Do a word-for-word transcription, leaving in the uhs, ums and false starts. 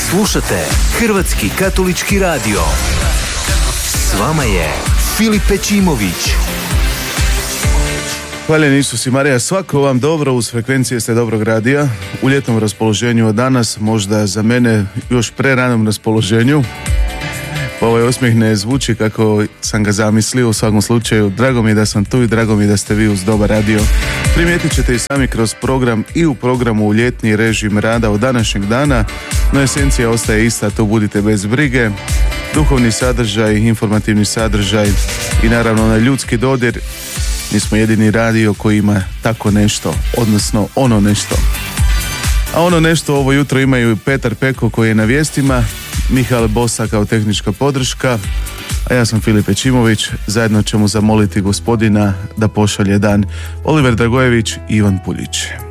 Slušate Hrvatski katolički radio. S vama je Filip Pečimović. Hvaljen Isus i Marija, svako vam dobro, uz frekvencije ste dobrog radija, u ljetnom raspoloženju od danas, možda za mene još preranom raspoloženju. Ovaj osmijeh ne zvuči kako sam ga zamislio, u svakom slučaju drago mi je da sam tu i drago mi je da ste vi uz dobar radio. Primijetit ćete i sami kroz program i u programu u ljetni režim rada od današnjeg dana, no esencija ostaje ista, to budite bez brige. Duhovni sadržaj, informativni sadržaj i naravno na ljudski dodir. Mi smo jedini radio koji ima tako nešto, odnosno ono nešto. A ono nešto ovo jutro imaju Petar Peko koji je na vijestima, Mihael Bosa kao tehnička podrška, a ja sam Filip Pečimović. Zajedno ćemo zamoliti gospodina da pošalje dan. Oliver Dragojević i Ivan Puljić.